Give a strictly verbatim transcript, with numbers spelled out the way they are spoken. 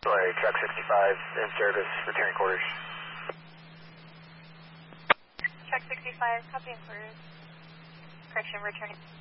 Sorry, truck sixty-five in service, returning quarters. Truck sixty-five, copy and quarters. Correction, returning.